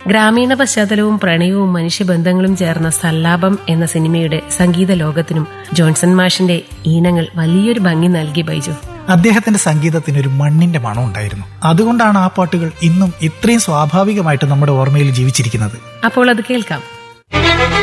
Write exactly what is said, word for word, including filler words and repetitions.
ഗ്രാമീണ പശ്ചാത്തലവും പ്രണയവും മനുഷ്യബന്ധങ്ങളും ചേർന്ന സല്ലാപം എന്ന സിനിമയുടെ സംഗീത ലോകത്തിനും ജോൺസൺ മാഷിന്റെ ഈണങ്ങൾ വലിയൊരു ഭംഗി നൽകി ബൈജു. അദ്ദേഹത്തിന്റെ സംഗീതത്തിന് ഒരു മണ്ണിന്റെ മണം ഉണ്ടായിരുന്നു. അതുകൊണ്ടാണ് ആ പാട്ടുകൾ ഇന്നും ഇത്രയും സ്വാഭാവികമായിട്ട് നമ്മുടെ ഓർമ്മയിൽ ജീവിച്ചിരിക്കുന്നത്. അപ്പോൾ അത് കേൾക്കാം.